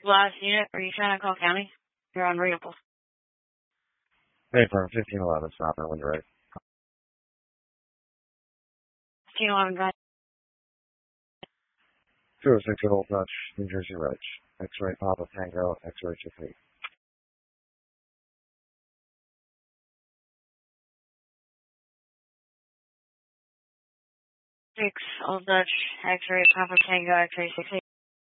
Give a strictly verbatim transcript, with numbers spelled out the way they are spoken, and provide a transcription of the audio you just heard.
Last unit, are you trying to call county? You're unreadable. Hey, firm fifteen eleven, stop now when you're ready. fifteen eleven, guys. two oh six at Old Dutch, New Jersey Reg. X-ray Papa Tango, X-ray Chippy. Six, Old Dutch, X-ray, Papa Tango, X-ray six eight.